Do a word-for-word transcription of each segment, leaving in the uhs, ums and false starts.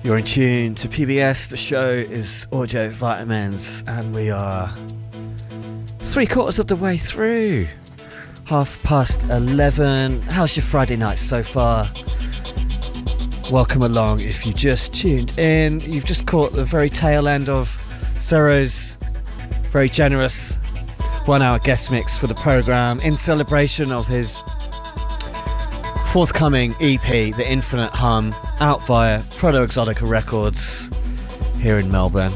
You're in tune to P B S. The show is Audio Vitamins, and we are three quarters of the way through. Half past eleven. How's your Friday night so far? Welcome along. If you just tuned in, you've just caught the very tail end of Sero's very generous one-hour guest mix for the programme in celebration of his forthcoming E P, The Infinite Hum, out via Proto Exotica Records here in Melbourne.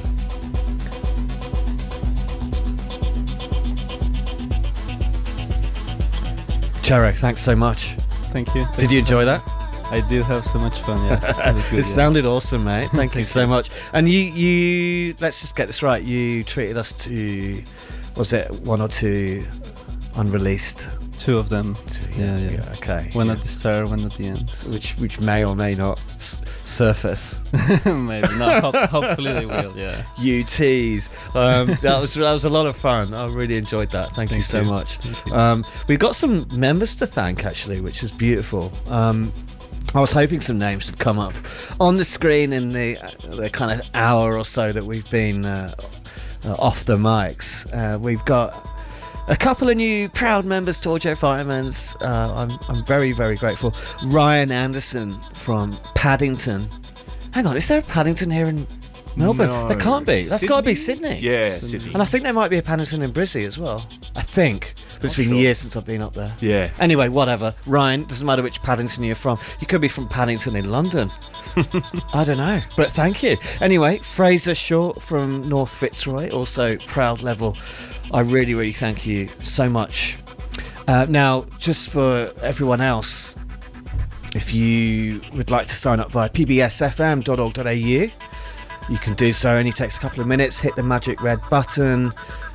Charo, thanks so much. Thank you. Thank did you enjoy that? I did have so much fun, yeah. It was good, it yeah. sounded awesome, mate. Thank you so much. And you, you, let's just get this right, you treated us to, was it one or two unreleased? Two of them. Two, yeah, yeah, yeah. Okay. One yeah. at the start, one at the end. So which which may or may not s- surface. Maybe not. Ho- hopefully they will. Yeah. You tease. Um, that was that was a lot of fun. I really enjoyed that. Thank, Thank you so you. much. You. Um, we've got some members to thank actually, which is beautiful. Um, I was hoping some names would come up on the screen in the the kind of hour or so that we've been uh, uh, off the mics. Uh, we've got a couple of new proud members to Audio Vitamins. Uh, I'm I'm very very grateful. Ryan Anderson from Paddington. Hang on, is there a Paddington here in Melbourne? No. There can't be. That's got to be Sydney. Yeah, Sydney. Sydney. And I think there might be a Paddington in Brizzy as well. I think. But it's Not been sure. years since I've been up there. Yeah. Anyway, whatever. Ryan, doesn't matter which Paddington you're from. You could be from Paddington in London. I don't know. But thank you. Anyway, Fraser Short from North Fitzroy, also proud level. I really, really thank you so much. Uh, now, just for everyone else, if you would like to sign up via p b s f m dot org dot a u, you can do so. It only takes a couple of minutes. Hit the magic red button.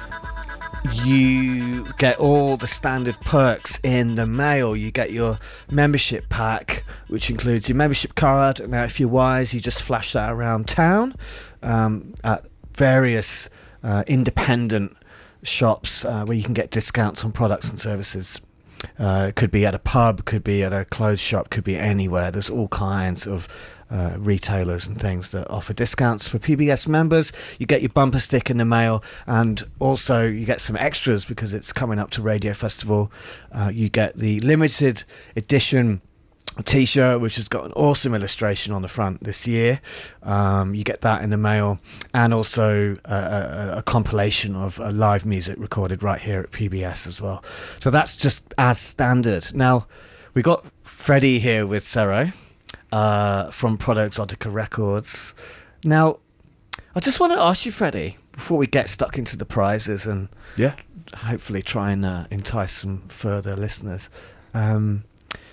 You get all the standard perks in the mail. You get your membership pack, which includes your membership card. Now, if you're wise, you just flash that around town um, at various uh, independent shops uh, where you can get discounts on products and services. Uh, it could be at a pub, could be at a clothes shop, could be anywhere. There's all kinds of uh, retailers and things that offer discounts for P B S members. You get your bumper stick in the mail, and also you get some extras because it's coming up to Radio Festival. Uh, you get the limited edition T-shirt, which has got an awesome illustration on the front this year. Um, you get that in the mail, and also a, a, a compilation of uh, live music recorded right here at P B S as well. So that's just as standard. Now, we got Freddie here with Sero uh, from Proto Exotica Records. Now, I just want to ask you, Freddie, before we get stuck into the prizes and Yeah. hopefully try and uh, entice some further listeners. Um,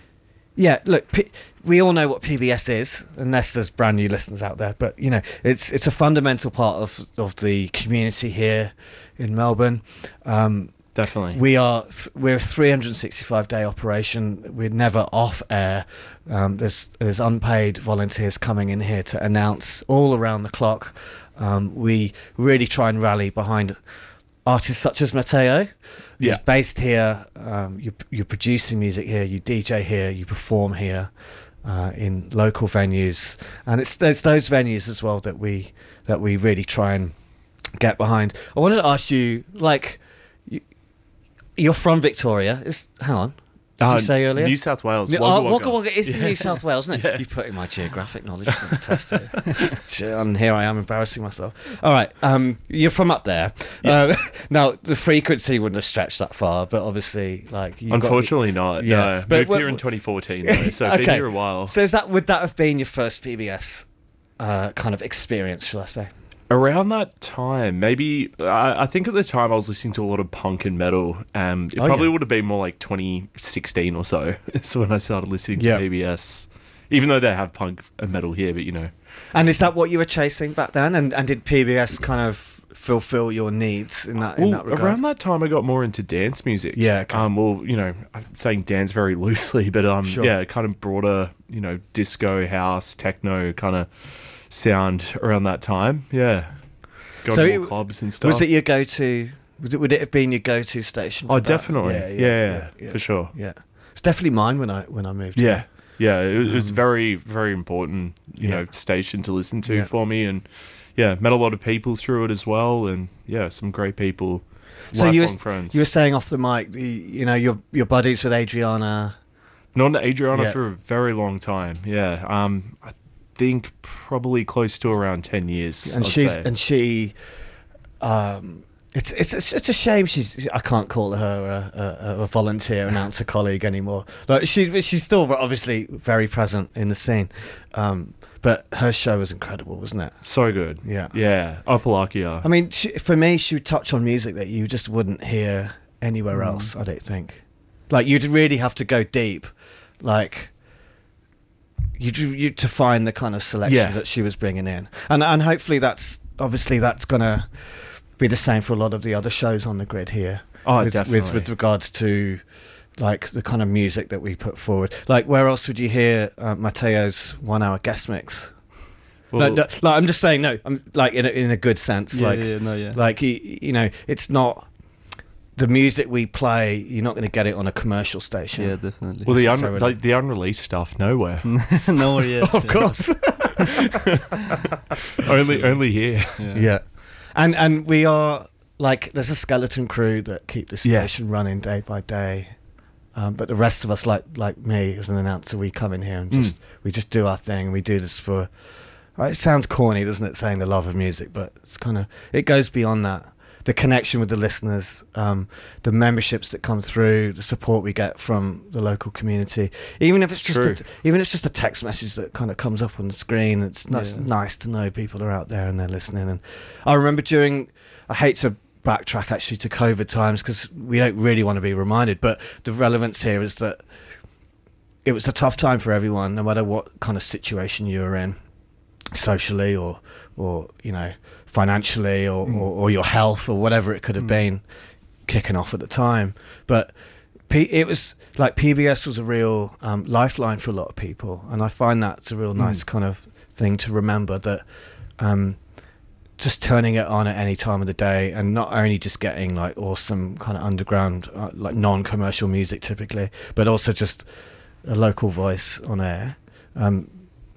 Yeah, look, P- we all know what P B S is, unless there's brand new listeners out there. But you know, it's it's a fundamental part of of the community here in Melbourne. Um, Definitely. we are th- we're a three hundred sixty-five day operation. We're never off air. Um, there's there's unpaid volunteers coming in here to announce all around the clock. Um, we really try and rally behind artists such as Matteo. Yeah. You're based here, um, you, you're producing music here, you D J here, you perform here uh, in local venues, and it's there's those venues as well that we that we really try and get behind. I wanted to ask you, like, you, you're from Victoria. Is hang on, did Uh, you say earlier? New South Wales. No, Wagga oh, Wagga. Wagga Wagga is in Yeah. New South Wales, isn't it? Yeah. You put in my geographic knowledge to the test here. Shit, and here I am embarrassing myself. All right, um, you're from up there. Yeah. Uh, now, the frequency wouldn't have stretched that far, but obviously, like, you Unfortunately not. Yeah. No. But Moved what- here in twenty fourteen, though, so I've Okay. been here a while. So, is that would that have been your first P B S uh, kind of experience, shall I say? Around that time, maybe, I I think at the time I was listening to a lot of punk and metal. Um, it Oh, probably yeah. would have been more like twenty sixteen or so. So when I started listening to Yeah. P B S, even though they have punk and metal here, but you know. And is that what you were chasing back then? And and did P B S kind of fulfill your needs in that in Well, that regard? around that time I got more into dance music. Yeah, okay. Um, well, you know, I'm saying dance very loosely, but um, Sure. yeah, kind of broader, you know, disco, house, techno kind of sound around that time. Yeah. Got So more it- clubs and stuff. Was it your go-to? Would it, would it have been your go-to station? Oh, for that? definitely. Yeah, Yeah, yeah, yeah, yeah, for sure. yeah. It's definitely mine when I when I moved. Yeah. Yeah, it, it was Um, very, very important you Yeah. know station to listen to Yeah. for me, and yeah, met a lot of people through it as well, and yeah, some great people, So lifelong you were, friends. you were saying off the mic, the, you know, your your buddies with Adriana. Known Adriana Yeah. for a very long time. Yeah, um, I think probably close to around ten years. And I'd she's say. and she, um, it's it's it's it's a shame she's. I can't call her a, a, a volunteer announcer colleague anymore. Like she she's still obviously very present in the scene, um, but her show was incredible, wasn't it? So good. Yeah. Yeah. Opalakia. I mean, she, for me, she would touch on music that you just wouldn't hear anywhere Mm. else. I don't think. Like you'd really have to go deep, like. You you to find the kind of selections Yeah. that she was bringing in, and and hopefully that's obviously that's gonna be the same for a lot of the other shows on the grid here. Oh, with, definitely. with with regards to like the kind of music that we put forward. Like where else would you hear uh, Mateo's one-hour guest mix? Well, Like, no, like I'm just saying, no, I'm like in a, in a good sense, Yeah, like yeah, no, yeah. like you, you know, it's not the music we play. You're not going to get it on a commercial station. Yeah, definitely. well, the un- necessarily. like the unreleased stuff nowhere. no, yeah. Of course. only only here. Yeah. Yeah, and and we are like there's a skeleton crew that keep the Yeah. station running day by day, um, but the rest of us, like like me as an announcer, we come in here and just we just do our thing. And we do this for. It sounds corny, doesn't it, saying the love of music, but it's kind of it goes beyond that. The connection with the listeners, um, the memberships that come through, the support we get from the local community. Even if it's It's just true. a, even if it's just a text message that kind of comes up on the screen, it's nice, Yeah. nice to know people are out there and they're listening. And I remember during, I hate to backtrack actually to COVID times because we don't really want to be reminded, but the relevance here is that it was a tough time for everyone, no matter what kind of situation you were in, socially or or you know financially or, Mm. or, or your health or whatever it could have Mm. been kicking off at the time. But P- it was like P B S was a real um, lifeline for a lot of people, and I find that's a real nice Mm. kind of thing to remember, that um, just turning it on at any time of the day and not only just getting like awesome kind of underground uh, like non-commercial music typically, but also just a local voice on air. Um,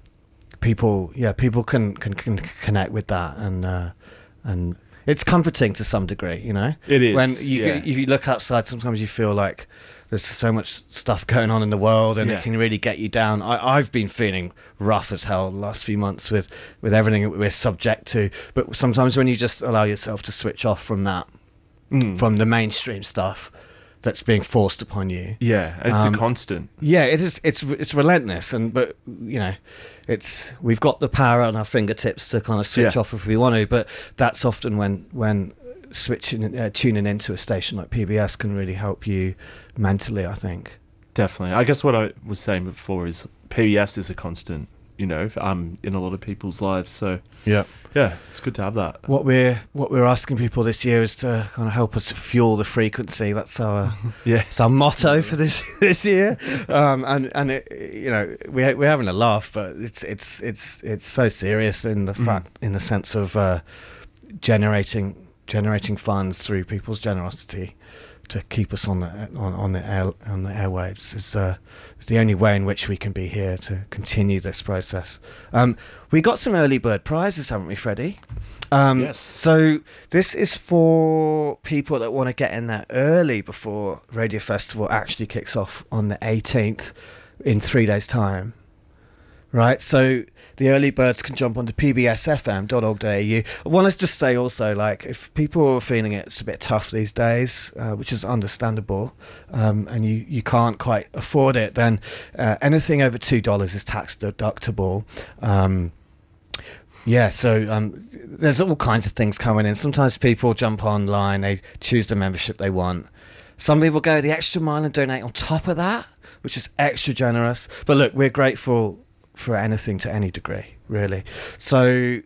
people yeah people can, can can connect with that, and uh and it's comforting to some degree, you know. It is, when you yeah. if you look outside, sometimes you feel like there's so much stuff going on in the world, and Yeah. it can really get you down. I, I've been feeling rough as hell the last few months with with everything that we're subject to, but sometimes when you just allow yourself to switch off from that, Mm. from the mainstream stuff that's being forced upon you, Yeah, it's Um, a constant. yeah, it is. It's it's relentless, and but you know, it's we've got the power on our fingertips to kind of switch Yeah. off if we want to. But that's often when when switching uh, tuning into a station like P B S can really help you mentally, I think. Definitely. I guess what I was saying before is P B S is a constant, you know, um, in a lot of people's lives. So Yeah. yeah, it's good to have that. What we're what we're asking people this year is to kind of help us fuel the frequency. That's our Yeah. it's our motto for this this year. Um, and and it, you know we we're having a laugh, but it's it's it's it's so serious in the Mm. fact in the sense of uh, generating generating funds through people's generosity to keep us on the on, on the air on the airwaves is uh, is the only way in which we can be here to continue this process. Um, we got some early bird prizes, haven't we, Freddie? Um, Yes. So this is for people that want to get in there early before Radio Festival actually kicks off on the eighteenth in three days' time. Right, so the early birds can jump onto p b s f m dot org dot a u. I want to just say also, like, if people are feeling it's a bit tough these days, uh, which is understandable, um, and you, you can't quite afford it, then uh, anything over two dollars is tax deductible. Um, yeah, so um, there's all kinds of things coming in. Sometimes people jump online, they choose the membership they want. Some people go the extra mile and donate on top of that, which is extra generous. But look, we're grateful for anything to any degree, really. So,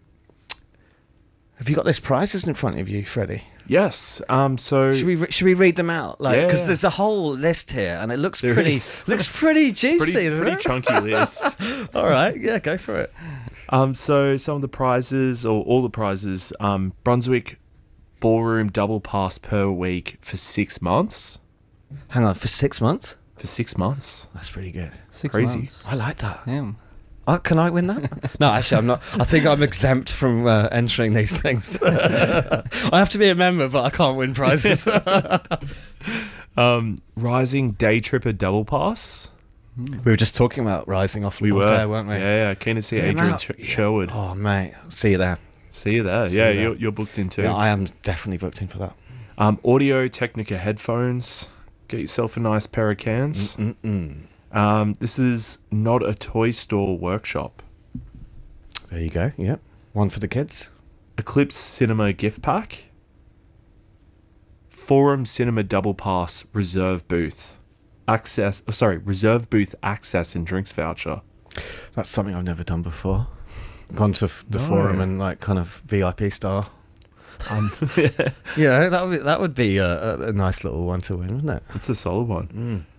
have you got those prizes in front of you, Freddie? Yes. Um. So Should we re- should we read them out? Like, because Yeah. there's a whole list here, and it looks There pretty is. looks pretty juicy. pretty doesn't pretty it? chunky list. All right, yeah, go for it. Um. So some of the prizes, or all the prizes, um, Brunswick Ballroom double pass per week for six months. Hang on, for six months? For six months. That's pretty good. Six Crazy. months. I like that. Damn. Oh, can I win that? No, actually, I'm not. I think I'm exempt from uh, entering these things. I have to be a member, but I can't win prizes. Um, Rising Day Tripper Double Pass. We were just talking about Rising off, We off were, there, weren't we? Yeah, yeah. Keen to see Yeah, Adrian now- Sh- Sherwood. Oh, mate. See you there. See you there. See yeah, you there. You're, you're booked in too. Yeah, I am definitely booked in for that. Um, Audio Technica headphones. Get yourself a nice pair of cans. Mm-mm. Um, this is not a toy store workshop. There you go. Yep. One for the kids. Eclipse Cinema gift pack. Forum Cinema Double Pass reserve booth. Access, oh, sorry, reserve booth access and drinks voucher. That's something I've never done before. Gone to f- the No. forum and like kind of V I P style. Um, Yeah, that would be, that would be a, a, a nice little one to win, wouldn't it? it's a solid one. Mm.